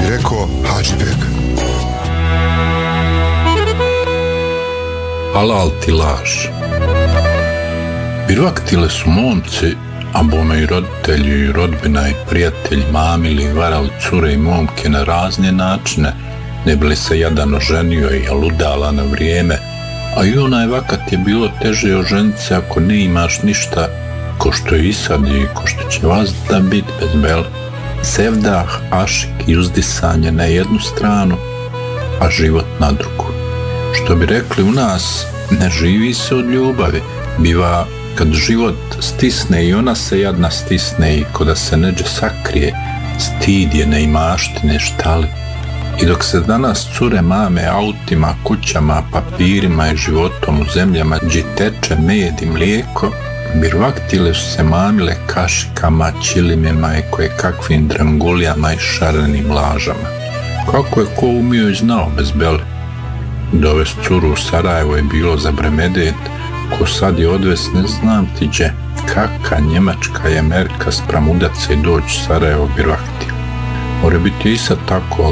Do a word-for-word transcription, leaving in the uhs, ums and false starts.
bi rekao Hadžibek. Halal ti laž. Birvaktile su momci, a bome i roditelji i rodbina i prijatelji mamili i varali cure i momke na razne načine, ne bi li se jadan oženio i ludala na vrijeme, a i onaj vakat je bilo teže oženiti se ako ne imaš ništa, ko što je i sad i ko što će vas da bit bez bel. Sevdah, ašik i uzdisanje na jednu stranu, a život na drugu. Što bi rekli u nas, ne živi se od ljubavi, biva kad život stisne i ona se jadna stisne i ko da se neđe sakrije, stid je neimaštine štali. I dok se danas cure mame autima, kućama, papirima i životom u zemljama gdje teče med i mlijeko, birvaktile su se mamile kašikama, čilimima i koje kakvim drangulijama i šarenim lažama. Kako je ko umio i znao bez beli. Dovest curu u Sarajevo je bilo za bremedet, ko sad je odves ne znam ti gdje, kaka Njemačka i Amerika spram udaca i doći Sarajevo birvaktile. More biti i sad tako,